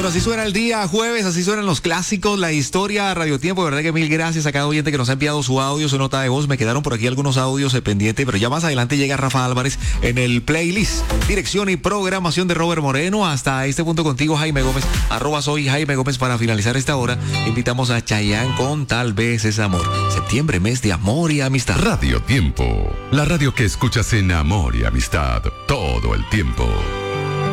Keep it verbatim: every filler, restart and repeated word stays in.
Bueno, así suena el día jueves, así suenan los clásicos, la historia, Radio Tiempo. De verdad que mil gracias a cada oyente que nos ha enviado su audio, su nota de voz. Me quedaron por aquí algunos audios eh, pendientes, pero ya más adelante llega Rafa Álvarez en el playlist. Dirección y programación de Robert Moreno. Hasta este punto contigo, Jaime Gómez. Arroba soy Jaime Gómez. Para finalizar esta hora, invitamos a Chayanne con Tal vez es amor. Septiembre, mes de amor y amistad. Radio Tiempo, la radio que escuchas en amor y amistad todo el tiempo.